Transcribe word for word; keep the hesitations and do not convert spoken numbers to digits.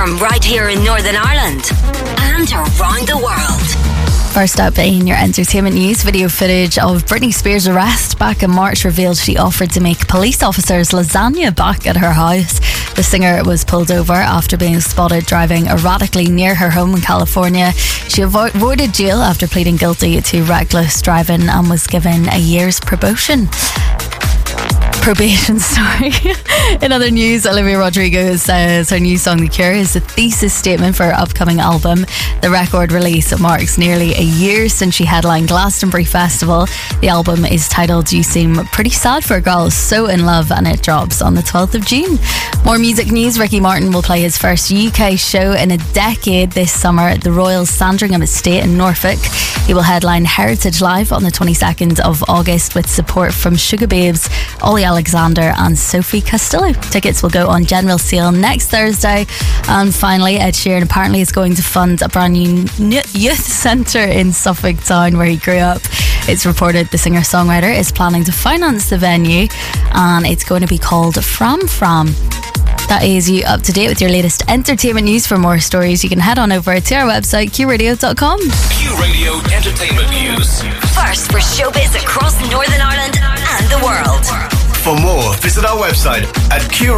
from right here in Northern Ireland and around the world. First up in your entertainment news, video footage of Britney Spears' arrest back in March revealed she offered to make police officers lasagna back at her house. The singer was pulled over after being spotted driving erratically near her home in California. She avo- avoided jail after pleading guilty to reckless driving and was given a year's probation. Probation, sorry. In other news, Olivia Rodrigo says her new song The Cure is the thesis statement for her upcoming album. The record release marks nearly a year since she headlined Glastonbury Festival. The album is titled You Seem Pretty Sad for a Girl So In Love, and it drops on the twelfth of June. More music news. Ricky Martin will play his first U K show in a decade this summer at the Royal Sandringham Estate in Norfolk. He will headline Heritage Live on the twenty-second of August with support from Sugar Babes, Ollie Alexander and Sophie Castillo. Tickets will go on general sale next Thursday. And finally, Ed Sheeran apparently is going to fund a brand new youth centre in Suffolk Town where he grew up. It's reported the singer-songwriter is planning to finance the venue, and it's going to be called Fram Fram. That is you up to date with your latest entertainment news. For more stories, you can head on over to our website, q radio dot com. Q Radio Entertainment News. First for showbiz across Northern Ireland and the world. For more, visit our website at Q